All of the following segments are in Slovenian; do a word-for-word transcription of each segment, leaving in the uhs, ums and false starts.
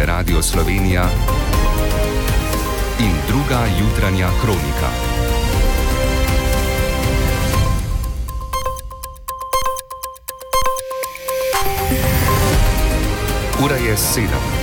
je Radio Slovenija in druga jutranja kronika. Ura je sedem.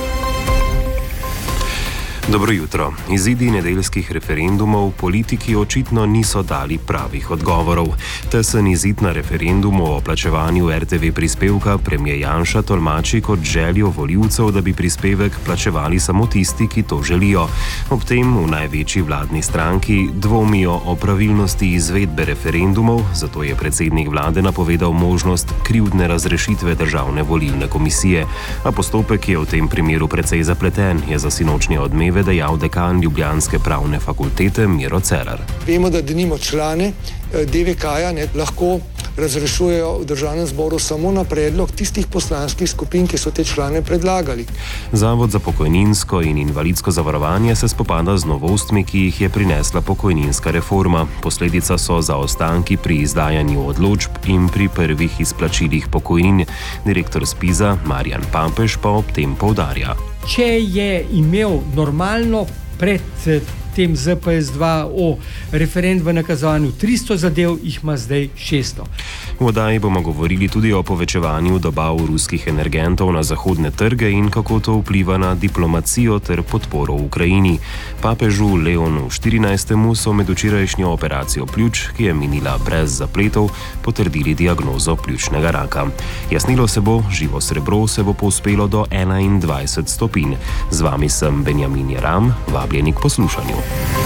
Dobro jutro. Izidi nedeljskih referendumov politiki očitno niso dali pravih odgovorov. Tesen izid na referendumu o plačevanju er te ve prispevka premijer Janša tolmači kot željo volivcev, da bi prispevek plačevali samo tisti, ki to želijo. Ob tem v največji vladni stranki dvomijo o pravilnosti izvedbe referendumov, zato je predsednik vlade napovedal možnost krivdne razrešitve državne volilne komisije. A postopek je v tem primeru precej zapleten, je za sinočnje Odmeve dejal dekan ljubljanske pravne fakultete Miro Cerar. Vemo, da denimo člane de ve ka-ja ne lahko razrešujejo v državnem zboru samo na predlog tistih poslanskih skupin, ki so te člane predlagali. Zavod za pokojninsko in invalidsko zavarovanje se spopada z novostmi, ki jih je prinesla pokojninska reforma. Posledica so zaostanki pri izdajanju odločb in pri prvih izplačilih pokojnin. Direktor Spiza Marjan Papež pa ob tem poudarja. Če je imel normalno pred tem zet pe es dva o referendum v nakazovanju tristo zadev, jih ima zdaj šeststo. V oddaji bomo govorili tudi o povečevanju dobav ruskih energentov na zahodne trge in kako to vpliva na diplomacijo ter podporo v Ukrajini. Papežu Leonu štirinajstemu so med včerajšnjo operacijo pljuč, ki je minila brez zapletov, potrdili diagnozo pljučnega raka. Jasnilo se bo, živo srebro se bo povzpelo do enaindvajset stopinj. Z vami sem Benjamin Jeram, vabljeni k poslušanju.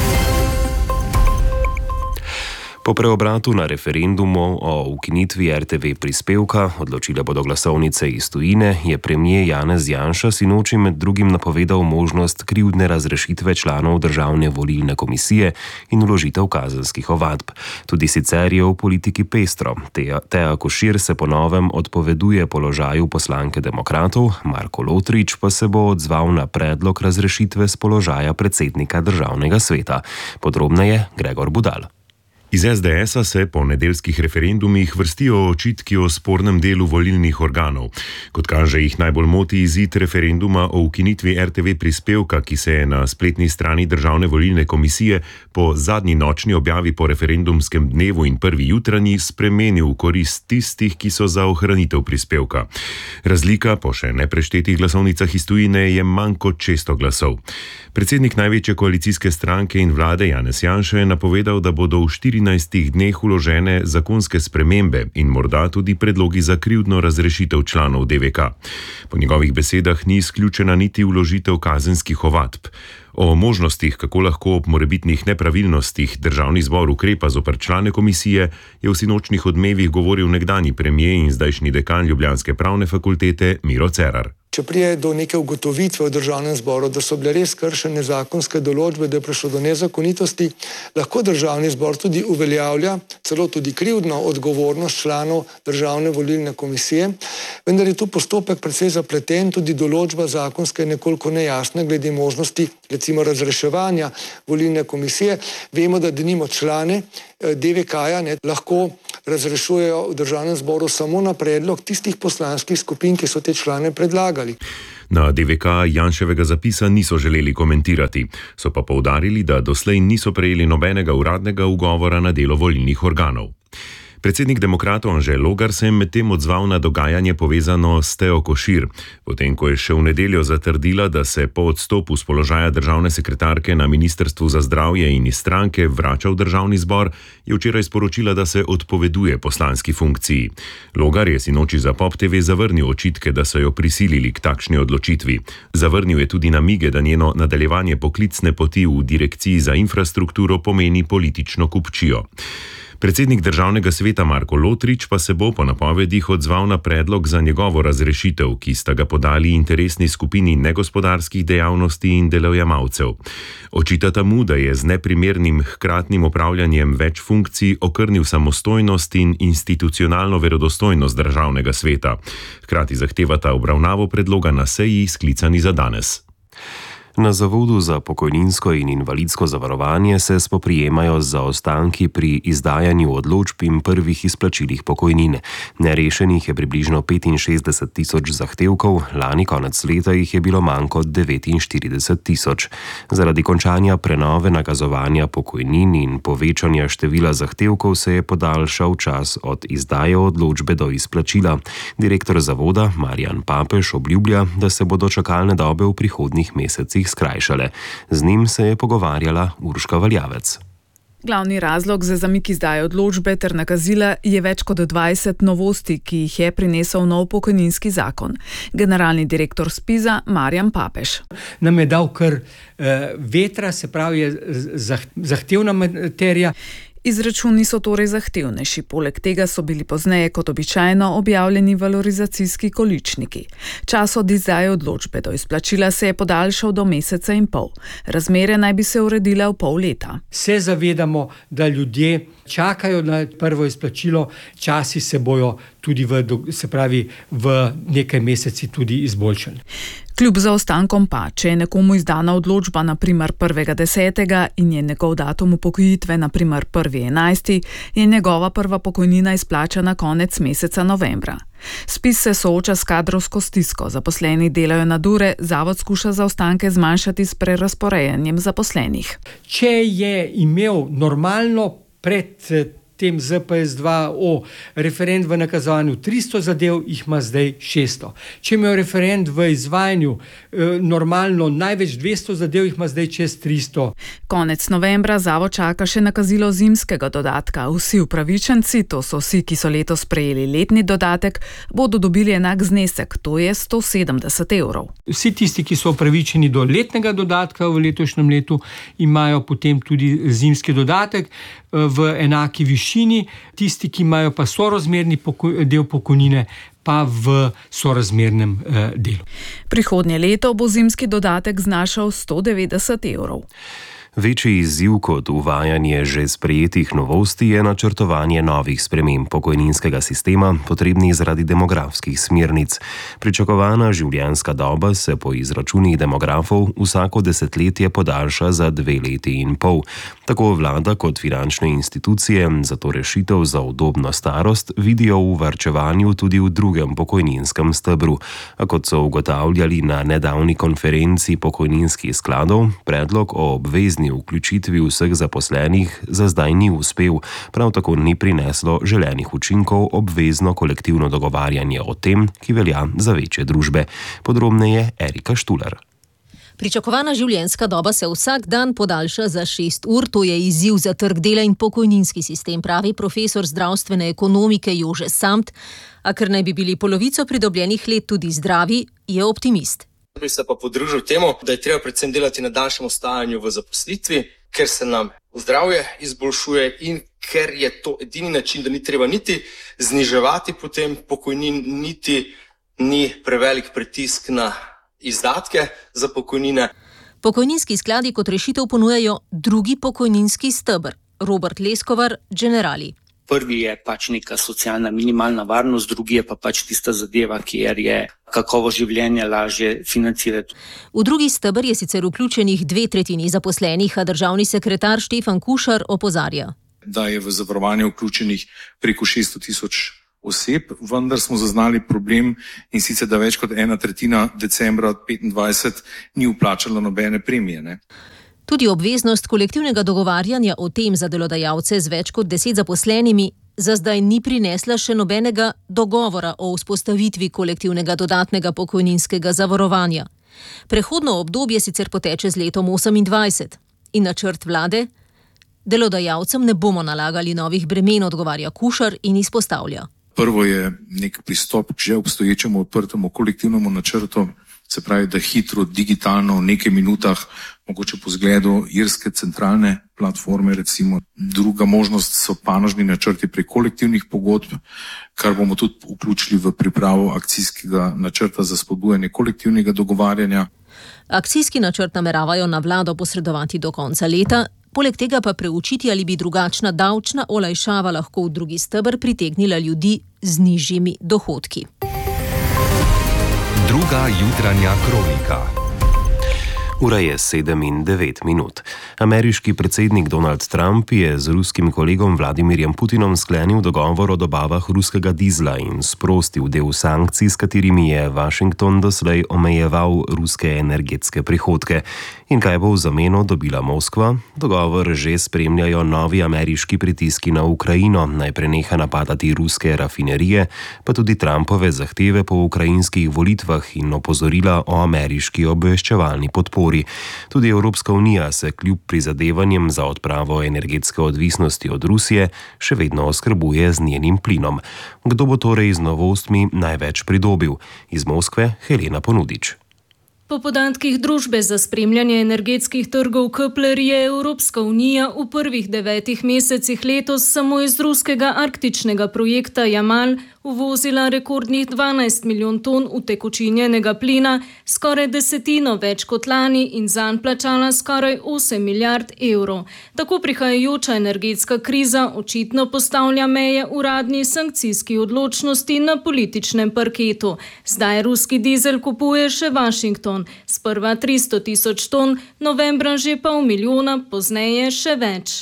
Po preobratu na referendumu o ukinitvi er te ve prispevka, odločile bodo glasovnice iz tujine, je premijer Janez Janša sinoči med drugim napovedal možnost krivdne razrešitve članov državne volilne komisije in vložitev kazenskih ovadb. Tudi sicer je v politiki pestro. Teja Košir se po novem odpoveduje položaju poslanke demokratov, Marko Lotrič pa se bo odzval na predlog razrešitve z položaja predsednika državnega sveta. Podrobneje Gregor Budal. Iz es de esa se po nedeljskih referendumih vrstijo očitki o spornem delu volilnih organov. Kot kaže, jih najbolj moti izid referenduma o ukinitvi er te ve prispevka, ki se je na spletni strani Državne volilne komisije po zadnji nočni objavi po referendumskem dnevu in prvi jutranji spremenil v korist tistih, ki so za ohranitev prispevka. Razlika po še nepreštetih glasovnicah iz tujine je manj kot šeststo glasov. Predsednik največje koalicijske stranke in vlade Janez Janša je napovedal, da bodo v štirinajstih dneh vložene zakonske spremembe in morda tudi predlogi za krivdno razrešitev članov de ve ka. Po njegovih besedah ni izključena niti vložitev kazenskih ovadb. O možnostih, kako lahko ob morebitnih nepravilnostih državni zbor ukrepa zoper člane komisije, je v sinočnih Odmevih govoril nekdanji premijer in zdajšnji dekan ljubljanske pravne fakultete Miro Cerar. Če prije do neke ugotovitve v državnem zboru, da so bile res kršene zakonske določbe, da je prišlo do nezakonitosti, lahko državni zbor tudi uveljavlja, celo tudi krivdno odgovornost članov državne volilne komisije, vendar je tu postopek precej zapleten, tudi določba zakonske nekoliko nejasna glede možnosti, recimo razreševanja volilne komisije. Vemo, da denimo člane de ve ka-ja ne lahko razrešujejo v državnem zboru samo na predlog tistih poslanskih skupin, ki so te člane predlagali. Na de ve ka Janševega zapisa niso želeli komentirati, so pa poudarili, da doslej niso prejeli nobenega uradnega ugovora na delo volilnih organov. Predsednik demokratov Anže Logar se je medtem odzval na dogajanje povezano s Tejo Košir. Potem, ko je še v nedeljo zatrdila, da se po odstopu z položaja državne sekretarke na Ministrstvu za zdravje in iz stranke vrača v državni zbor, je včeraj sporočila, da se odpoveduje poslanski funkciji. Logar je sinoči za Pop te ve zavrnil očitke, da so jo prisilili k takšni odločitvi. Zavrnil je tudi namige, da njeno nadaljevanje poklicne poti v direkciji za infrastrukturo pomeni politično kupčijo. Predsednik državnega sveta Marko Lotrič pa se bo po napovedih odzval na predlog za njegovo razrešitev, ki sta ga podali interesni skupini negospodarskih dejavnosti in delojemalcev. Očitata mu, da je z neprimernim hkratnim opravljanjem več funkcij okrnil samostojnost in institucionalno verodostojnost državnega sveta. Hkrati zahtevata obravnavo predloga na seji, sklicani za danes. Na Zavodu za pokojninsko in invalidsko zavarovanje se spoprijemajo z zaostanki pri izdajanju odločb in prvih izplačilih pokojnin. Nerešenih je približno petinšestdeset tisoč zahtevkov, lani konec leta jih je bilo manj kot devetinštirideset tisoč. Zaradi končanja prenove nakazovanja pokojnin in povečanja števila zahtevkov se je podaljšal čas od izdaje odločbe do izplačila. Direktor zavoda Marjan Papež obljublja, da se bodo čakalne dobe v prihodnjih mesecih skrajšale. Z njim se je pogovarjala Urška Valjavec. Glavni razlog za zamik izdaje odločbe ter nakazila je več kot dvajset novosti, ki jih je prinesel nov pokojninski zakon. Generalni direktor Spiza Marjan Papež. Nam je dal kar eh, vetra, se pravi je zahtevna materija. Izračuni so torej zahtevnejši, poleg tega so bili pozneje kot običajno objavljeni valorizacijski količniki. Čas od izdaje odločbe do izplačila se je podaljšal do meseca in pol. Razmere naj bi se uredile v pol leta. Se zavedamo, da ljudje čakajo na prvo izplačilo, časi se bojo tudi v, se pravi, v nekaj meseci tudi izboljšali. Kljub zaostankom pa, če je nekomu izdana odločba na primer prvega desetega in je njegov datum upokojitve na primer prvi enajsti, je njegova prva pokojnina izplačana konec meseca novembra. Spis se sooča s kadrovsko stisko, zaposleni delajo nadure, zavod skuša zaostanke zmanjšati s prerazporejanjem zaposlenih. Če je imel normalno pred tem Z P S dva o referent v nakazovanju tristo zadev, jih ima zdaj šeststo. Če imel referent v izvajanju eh, normalno največ dvesto zadev, jih ima zdaj čez tristo. Konec novembra zavod čaka še nakazilo zimskega dodatka. Vsi upravičenci, to so vsi, ki so letos prejeli letni dodatek, bodo dobili enak znesek, to je sto sedemdeset evrov. Vsi tisti, ki so upravičeni do letnega dodatka v letošnjem letu, imajo potem tudi zimski dodatek v enaki višini, tisti, ki imajo pa sorazmerni pokoj, del pokojnine, pa v sorazmernem eh, delu. Prihodnje leto bo zimski dodatek znašal sto devetdeset evrov. Večji izziv kot uvajanje že sprejetih novosti je načrtovanje novih sprememb pokojninskega sistema, potrebnih zaradi demografskih smernic. Pričakovana življenjska doba se po izračunih demografov vsako desetletje podaljša za dve leti in pol. Tako vlada kot finančne institucije zato rešitev za udobno starost vidijo v varčevanju tudi v drugem pokojninskem stebru. A kot so ugotavljali na nedavni konferenci pokojninskih skladov, predlog o obvezni vključitvi vseh zaposlenih za zdaj ni uspel, prav tako ni prineslo želenih učinkov obvezno kolektivno dogovarjanje o tem, ki velja za večje družbe. Podrobneje Erika Štular. Pričakovana življenjska doba se vsak dan podaljša za šest ur, to je izziv za trg dela in pokojninski sistem, pravi profesor zdravstvene ekonomike Jože Samt, a ker naj bi bili polovico pridobljenih let tudi zdravi, je optimist. Bi se pa podružil temu, da je treba predvsem delati na daljšem ostajanju v zaposlitvi, ker se nam zdravje izboljšuje in ker je to edini način, da ni treba niti zniževati potem pokojnin, niti ni prevelik pritisk na izdatke za pokojnine. Pokojninski skladi kot rešitev ponujajo drugi pokojninski steber. Robert Leskovar, Generali. Prvi je pač neka socialna minimalna varnost, drugi je pa pač tista zadeva, kjer je kakovost življenja lažje financirati. V drugi steber je sicer vključenih dve tretjini zaposlenih, a državni sekretar Štefan Kušar opozarja. Da je v zavarovanje vključenih preko šeststo tisoč oseb, vendar smo zaznali problem in sicer, da več kot ena tretjina decembra petindvajset ni vplačala nobene premije, ne? Tudi obveznost kolektivnega dogovarjanja o tem za delodajalce z več kot deset zaposlenimi za zdaj ni prinesla še nobenega dogovora o vzpostavitvi kolektivnega dodatnega pokojninskega zavarovanja. Prehodno obdobje sicer poteče z letom osemindvajset in načrt vlade: delodajalcem ne bomo nalagali novih bremen, odgovarja Kušar in izpostavlja. Prvo je nek pristop k že obstoječemu odprtemu kolektivnemu načrtu, se pravi, da hitro, digitalno, v nekaj minutah, mogoče po zgledu irske centralne platforme, recimo. Druga možnost so panožni načrti prek kolektivnih pogodb, kar bomo tudi vključili v pripravo akcijskega načrta za spodbujanje kolektivnega dogovarjanja. Akcijski načrt nameravajo na vlado posredovati do konca leta, poleg tega pa preučiti, ali bi drugačna davčna olajšava lahko v drugi steber pritegnila ljudi z nižjimi dohodki. Druga jutranja kronika. Ura je sedem in devet minut. Ameriški predsednik Donald Trump je z ruskim kolegom Vladimirjem Putinom sklenil dogovor o dobavah ruskega dizla in sprostil del sankcij, s katerimi je Washington doslej omejeval ruske energetske prihodke. In kaj bo v zameno dobila Moskva? Dogovor že spremljajo novi ameriški pritiski na Ukrajino, naj preneha napadati ruske rafinerije, pa tudi Trumpove zahteve po ukrajinskih volitvah in opozorila o ameriški obveščevalni podpori. Tudi Evropska unija se kljub prizadevanjem za odpravo energetske odvisnosti od Rusije še vedno oskrbuje z njenim plinom. Kdo bo torej z novostmi največ pridobil? Iz Moskve Helena Ponudič. Po podatkih družbe za spremljanje energetskih trgov Kepler je Evropska unija v prvih devetih mesecih letos samo iz ruskega arktičnega projekta Jamal uvozila rekordnih dvanajst milijon ton utekočinjenega plina, skoraj desetino več kot lani in zanj plačala skoraj osem milijard evrov. Tako prihajajoča energetska kriza očitno postavlja meje uradni sankcijski odločnosti na političnem parketu. Zdaj ruski dizel kupuje še Washington, sprva tristo tisoč ton, novembra že pol milijona, pozneje še več.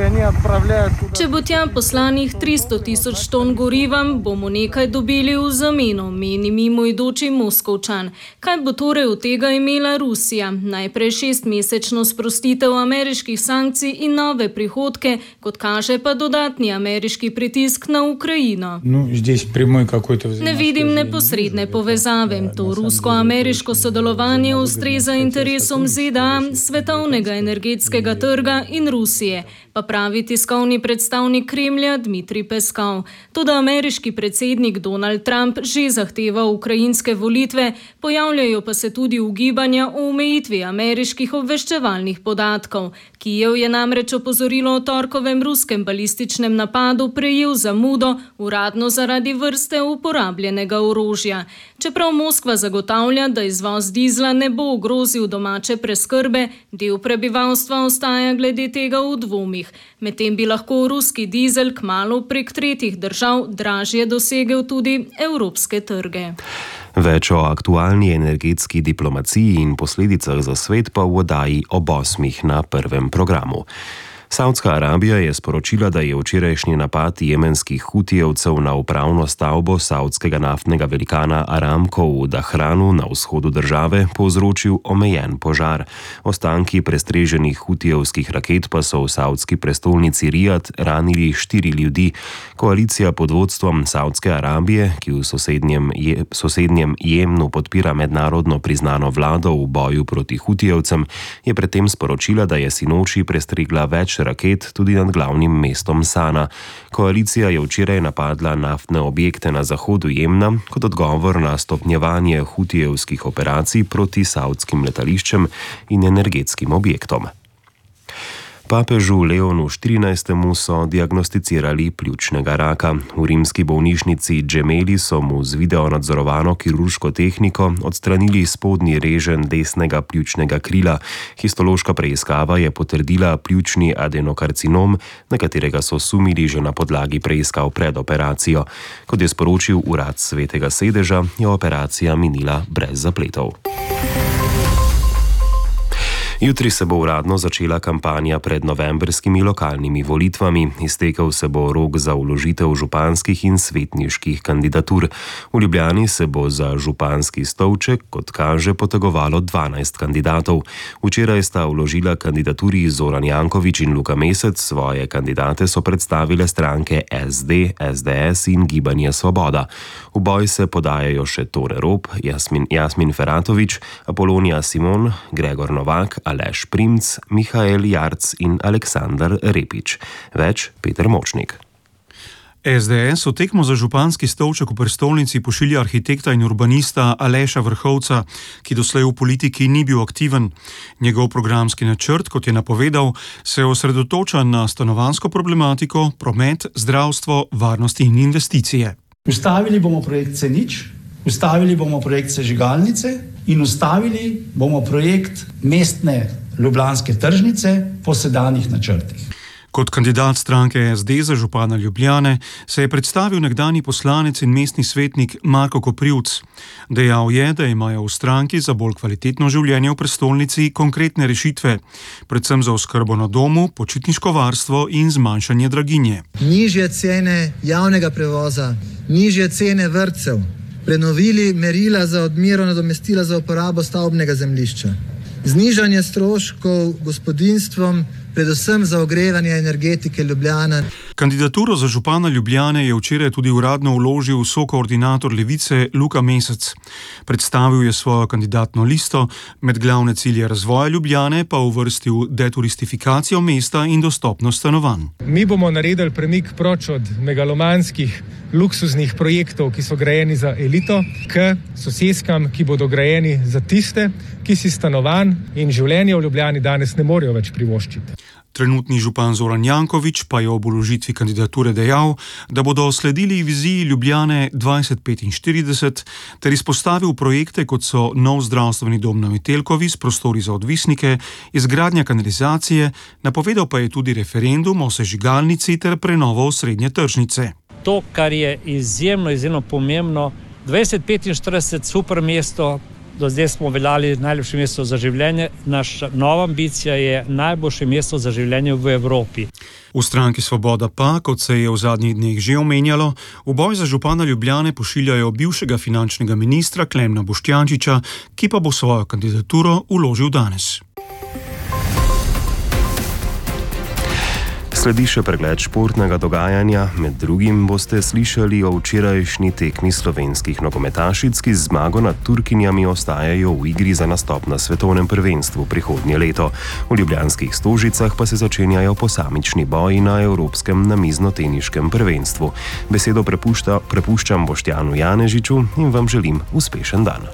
Če bo tja poslanih tristo tisoč ton goriva, bomo nekaj dobili v zameno, meni mimoidoči Moskovčan. Kaj bo torej od tega imela Rusija? Najprej šestmesečno sprostitev ameriških sankcij in nove prihodke, kot kaže pa dodatni ameriški pritisk na Ukrajino. Ne vidim neposredne povezave. To rusko-ameriško sodelovanje ustreza interesom Z D A, svetovnega energetskega trga in Rusije, pa pravi tiskovni predstavnik Kremlja Dmitrij Peskov. Toda ameriški predsednik Donald Trump že zahteva ukrajinske volitve, pojavljajo pa se tudi ugibanja o omejitvi ameriških obveščevalnih podatkov. Kijev je namreč opozorilo o torkovem ruskem balističnem napadu prejel zamudo, uradno zaradi vrste uporabljenega orožja. Čeprav Moskva zagotavlja, da izvoz dizla ne bo ogrozil domače preskrbe, del prebivalstva ostaja glede tega v dvomih. Medtem bi lahko ruski dizel kmalu prek tretjih držav dražje dosegel tudi evropske trge. Več o aktualni energetski diplomaciji in posledicah za svet pa v oddaji ob osmih na prvem programu. Saudska Arabija je sporočila, da je včerajšnji napad jemenskih hutijevcev na upravno stavbo saudskega naftnega velikana Aramco v Dahranu na vzhodu države povzročil omejen požar. Ostanki prestreženih hutijevskih raket pa so v saudski prestolnici Rijad ranili štiri ljudi. Koalicija pod vodstvom Saudske Arabije, ki v sosednjem, je, sosednjem Jemnu podpira mednarodno priznano vlado v boju proti hutijevcem, je predtem sporočila, da je sinoči prestregla več raket tudi nad glavnim mestom Sana. Koalicija je včeraj napadla naftne objekte na zahodu Jemna kot odgovor na stopnjevanje hutijevskih operacij proti saudskim letališčem in energetskim objektom. Papežu Leonu štirinajstemu so diagnosticirali pljučnega raka. V rimski bolnišnici Gemelli so mu z video nadzorovano kirurško tehniko odstranili spodnji reženj desnega pljučnega krila. Histološka preiskava je potrdila pljučni adenokarcinom, na katerega so sumili že na podlagi preiskav pred operacijo. Kot je sporočil urad Svetega sedeža, je operacija minila brez zapletov. Jutri se bo uradno začela kampanja pred novembrskimi lokalnimi volitvami. Iztekel se bo rok za vložitev županskih in svetniških kandidatur. V Ljubljani se bo za županski stolček, kot kaže, potegovalo dvanajst kandidatov. Včeraj sta vložila kandidaturi Zoran Janković in Luka Mesec, svoje kandidate so predstavile stranke S D, S D S in Gibanje Svoboda. V boj se podajajo še Tone Rop, Jasmin, Jasmin Feratović, Apolonija Simon, Gregor Novak, Aleš Primc, Mihael Jarc in Aleksandar Repić. Več Peter Močnik. S D S v tekmo za županski stolček v prestolnici pošilja arhitekta in urbanista Aleša Vrhovca, ki doslej v politiki ni bil aktiven. Njegov programski načrt, kot je napovedal, se osredotoča na stanovanjsko problematiko, promet, zdravstvo, varnost in investicije. Ustavili bomo projekt C nič, ustavili bomo projekt sežigalnice in ustavili bomo projekt mestne ljubljanske tržnice po sedanjih načrtih. Kot kandidat stranke S D za župana Ljubljane se je predstavil nekdanji poslanec in mestni svetnik Marko Koprivc. Dejal je, da imajo v stranki za bolj kvalitetno življenje v prestolnici konkretne rešitve, predvsem za oskrbo na domu, počitniško varstvo in zmanjšanje draginje. Nižje cene javnega prevoza, nižje cene vrtcev, prenovili merila za odmero nadomestila za uporabo stavbnega zemljišča, znižanje stroškov gospodinjstvom, predvsem za ogrevanje energetike Ljubljana. Kandidaturo za župana Ljubljane je včeraj tudi uradno vložil sokoordinator Levice Luka Mesec. Predstavil je svojo kandidatno listo, med glavne cilje razvoja Ljubljane pa uvrstil deturistifikacijo mesta in dostopnost stanovanj. Mi bomo naredili premik proč od megalomanskih luksuznih projektov, ki so grajeni za elito, k soseskam, ki bodo grajeni za tiste, ki si stanovanj in življenja v Ljubljani danes ne morejo več privoščiti. Trenutni župan Zoran Janković pa je ob vložitvi kandidature dejal, da bodo sledili viziji Ljubljane dvajset petinštirideset ter izpostavil projekte, kot so nov zdravstveni dom na Metelkovi s prostori za odvisnike, izgradnja kanalizacije, napovedal pa je tudi referendum o sežigalnici ter prenovo osrednje tržnice. To, kar je izjemno, izjemno pomembno, dvajset petinštirideset super mesto, do zdaj smo veljali najlepše mesto za življenje, naša nova ambicija je najboljše mesto za življenje v Evropi. V stranki Svoboda pa, kot se je v zadnjih dneh že omenjalo, v boj za župana Ljubljane pošiljajo bivšega finančnega ministra Klemna Boštjančiča, ki pa bo svojo kandidaturo vložil danes. Sledi še pregled športnega dogajanja, med drugim boste slišali o včerajšnji tekmi slovenskih nogometašic, ki z zmago nad Turkinjami ostajajo v igri za nastop na svetovnem prvenstvu prihodnje leto. V ljubljanskih Stožicah pa se začenjajo posamični boji na evropskem namiznoteniškem prvenstvu. Besedo prepušča, prepuščam Boštjanu Janežiču in vam želim uspešen dan.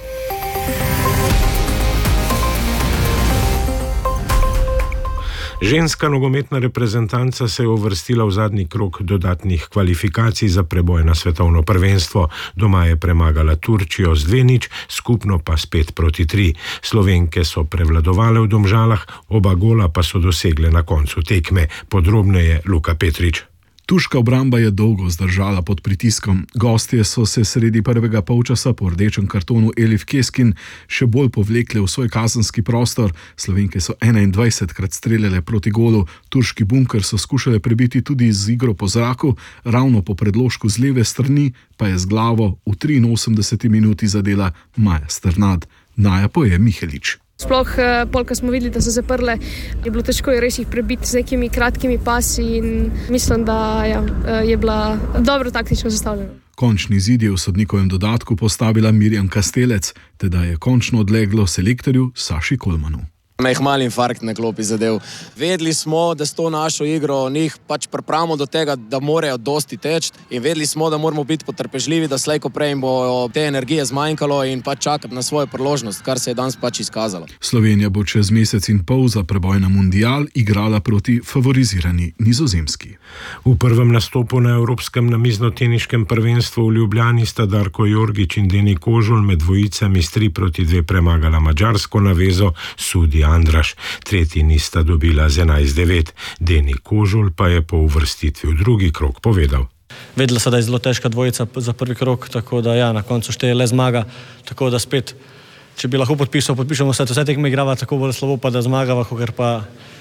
Ženska nogometna reprezentanca se je uvrstila v zadnji krog dodatnih kvalifikacij za preboj na svetovno prvenstvo. Doma je premagala Turčijo z dve nič, skupno pa s pet proti tri. Slovenke so prevladovale v Domžalah, oba gola pa so dosegle na koncu tekme. Podrobneje Luka Petrič. Turška obramba je dolgo zdržala pod pritiskom. Gostje so se sredi prvega polčasa po rdečem kartonu Elif Keskin še bolj povlekle v svoj kazenski prostor. Slovenke so enaindvajsetkrat streljale proti golu, turški bunker so skušale prebiti tudi z igro po zraku, ravno po predložku z leve strani pa je z glavo v triinosemdeseti minuti zadela Maja Strnad. Naja poje Mihelič. Sploh pol, ko smo videli, da so zaprle, je bilo težko res jih prebiti z nekimi kratkimi pasi in mislim, da ja, je bila dobro taktično zastavljena. Končni zid je v sodnikovem dodatku postavila Mirjam Kastelec, teda je končno odleglo selektorju Saši Kolmanu. Me je mali infarkt na klopi zadev. Vedeli smo, da s to našo igro njih pač pripravimo do tega, da morajo dosti teči in vedeli smo, da moramo biti potrpežljivi, da slej ko prej jim bo te energije zmanjkalo in pač čakati na svojo priložnost, kar se je danes pač izkazalo. Slovenija bo čez mesec in pol za preboj na mundial igrala proti favorizirani Nizozemski. V prvem nastopu na evropskem namiznoteniškem prvenstvu v Ljubljani sta Darko Jorgič in Deni Kožul med dvojicami s tri proti dve premagala madžarsko navezo Sudi Andraš. Tretji nista dobila z enajst devet. Deni Kožul pa je po uvrstitvi v drugi krog povedal. Vedela se, da je zelo težka dvojica za prvi krog, tako da ja, na koncu šteje le zmaga, tako da spet, če bi lahko podpisal, podpišemo vse, vse tekme igrava tako bolj slabo, pa da zmagava, ker pa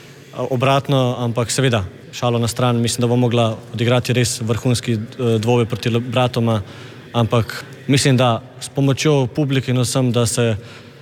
obratno, ampak seveda, šalo na stran, mislim, da bo mogla odigrati res vrhunski dvoboj proti bratoma, ampak mislim, da s pomočjo publike in vsem, da se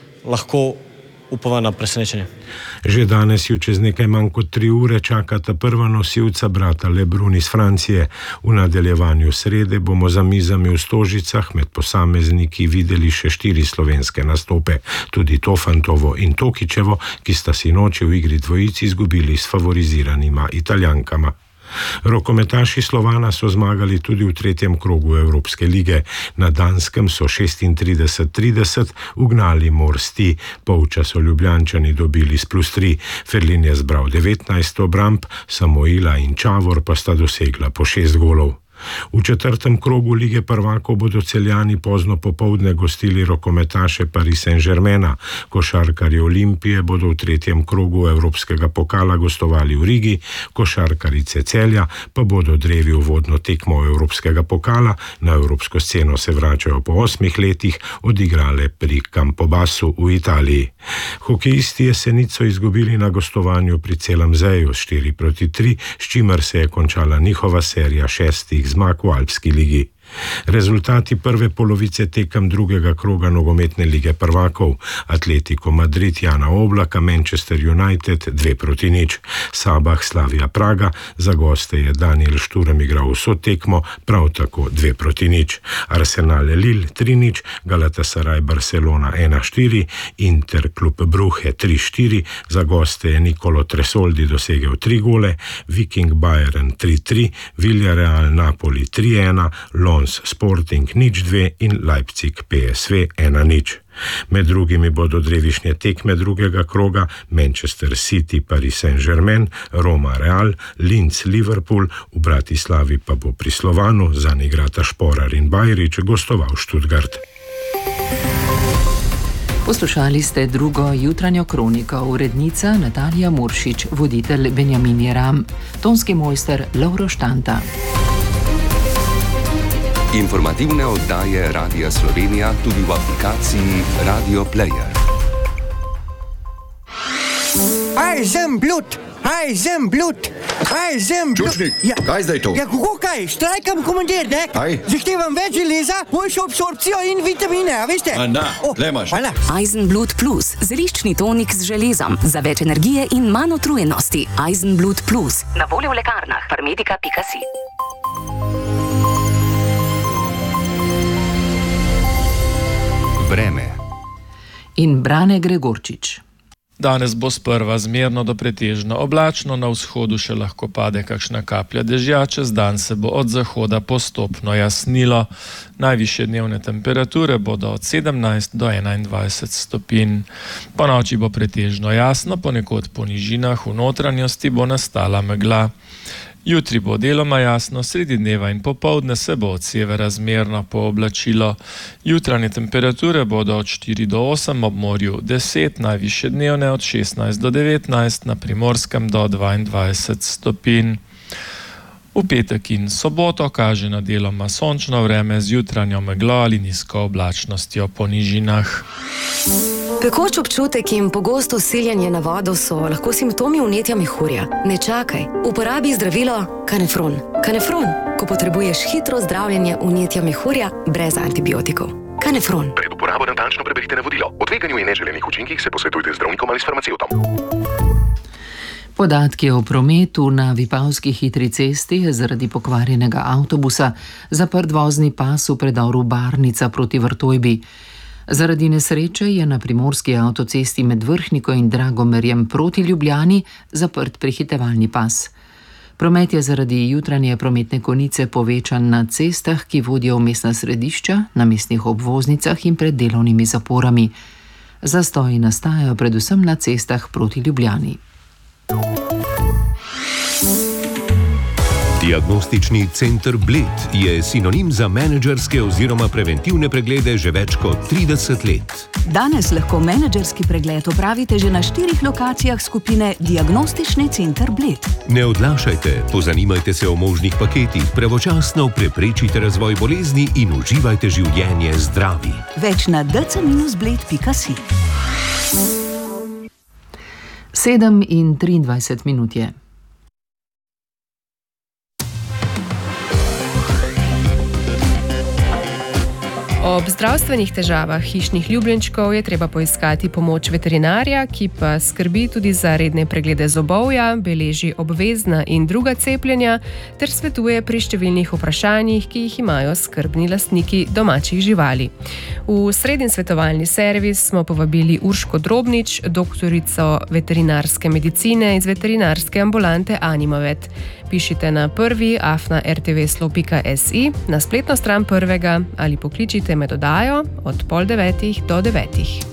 lahko upava na presenečenje. Že danes ju čez nekaj manj kot tri ure čakata prva nosilca brata Lebrun iz Francije. V nadaljevanju srede bomo za mizami v Stožicah med posamezniki videli še štiri slovenske nastope. Tudi Tofantovo in Tokičevo, ki sta si noči v igri dvojici izgubili s favoriziranima Italijankama. Rokometaši Slovana so zmagali tudi v tretjem krogu Evropske lige. Na Danskem so šestintrideset trideset ugnali Morsti, polčas so Ljubljančani dobili s plus tri. Ferlin je zbral devetnajst obramb, Samoila in Čavor pa sta dosegla po šest golov. V četrtem krogu Lige prvakov bodo Celjani pozno popoldne gostili rokometaše Paris Saint-Germaina. Košarkarji Olimpije bodo v tretjem krogu Evropskega pokala gostovali v Rigi, košarkarice Celja pa bodo drevi uvodno tekmo Evropskega pokala, na evropsko sceno se vračajo po osmih letih, odigrale pri Campobasu v Italiji. Hokejisti Jesenico izgubili na gostovanju pri Celamzeju štiri proti tri, s čimer se je končala njihova serija šestih zmag v Alpski ligi. Rezultati prve polovice tekem drugega kroga nogometne lige prvakov: Atletico Madrid Jana Oblaka, Manchester United dve proti nič. Sabah Slavia Praga, za goste je Daniel Šturm igral vso tekmo, prav tako dve proti nič. Arsenal Lille tri nič, Galatasaray Barcelona ena štiri, Inter Klub Brugge tri štiri, za goste je Nicolo Tresoldi dosegel tri gole, Viking Bayern tri tri, Villarreal Napoli tri ena, Lons Sporting nič dve in Leipzig P S V ena nič. Med drugimi bodo drevišnje tekme drugega kroga Manchester City Paris Saint-Germain, Roma Real, Linz Liverpool, v Bratislavi pa bo pri Slovanu, zanj igrata Šporar in Bajrić, gostoval Stuttgart. Poslušali ste drugo jutranjo kroniko, urednica Natalija Muršič, voditelj Benjamin Jeram, tonski mojster Lovro Štanta. Informativne oddaje Radia Slovenija tudi v aplikaciji Radio Player. Aj, sem blut, aj, sem blut, aj, sem blut. Čučnik, ja. Kaj zdaj to? Ja, kako kaj? Štrajkam, komandir, ne? Aj. Zahtevam več železa, boljšo absorpcijo in vitamine, a veste? A na, oh, le imaš. Hvala. Eisenblut Plus, zeliščni tonik z železom, za več energije in manj utrujenosti. Eisenblut Plus, na voljo v lekarnah, parmedika pika si. Vreme. In Brane Gregorčič. Danes bo sprva zmerno do pretežno oblačno, na vzhodu še lahko pade kakšna kaplja dežja, čez dan se bo od zahoda postopno jasnilo. Najvišje dnevne temperature bodo od sedemnajst do enaindvajset stopinj. Po noči bo pretežno jasno, ponekod po nižinah v notranjosti bo nastala megla. Jutri bo deloma jasno, sredi dneva in popoldne se bo od severa zmerno pooblačilo. Jutranje temperature bodo od štiri do osem, ob morju deset, najvišje dnevne od šestnajst do devetnajst, na Primorskem do dvaindvajset stopinj. V petek in soboto kaže na deloma sončno vreme z jutranjo meglo ali nizko oblačnostjo po nižinah. Pekoč občutek in pogosto siljenje na vodo so lahko simptomi vnetja mehurja. Ne čakaj, uporabi zdravilo Kanefron. Kanefron, ko potrebuješ hitro zdravljenje vnetja mehurja brez antibiotikov. Kanefron. Pred uporabo natančno preberite navodilo. O tveganju in neželenih učinkih se posvetujte z zdravnikom ali s farmacevtom. Podatki o prometu na Vipavski hitri cesti je zaradi pokvarjenega avtobusa zaprt vozni pas v predoru Barnica proti Vrtojbi. Zaradi nesreče je na primorski avtocesti med Vrhniko in Dragomerjem proti Ljubljani zaprt prehitevalni pas. Promet je zaradi jutranje prometne konice povečan na cestah, ki vodijo v mestna središča, na mestnih obvoznicah in pred delovnimi zaporami. Zastoji nastajajo predvsem na cestah proti Ljubljani. Diagnostični center Bled je sinonim za menedžerske oziroma preventivne preglede že več kot trideset let. Danes lahko menedžerski pregled opravite že na štirih lokacijah skupine Diagnostični center Bled. Ne odlašajte, pozanimajte se o možnih paketih, pravočasno preprečite razvoj bolezni in uživajte življenje zdravi. Več na d c minus bled pika si. sedem in triindvajset minut je. Ob zdravstvenih težavah hišnih ljubljenčkov je treba poiskati pomoč veterinarja, ki pa skrbi tudi za redne preglede zobovja, beleži obvezna in druga cepljenja ter svetuje pri številnih vprašanjih, ki jih imajo skrbni lastniki domačih živali. V srednji svetovalni servis smo povabili Urško Drobnič, doktorico veterinarske medicine iz veterinarske ambulante Animavet. Pišite na prvi afna r t v slo pika s i, na spletno stran prvega ali pokličite med oddajo od pol devetih do devetih.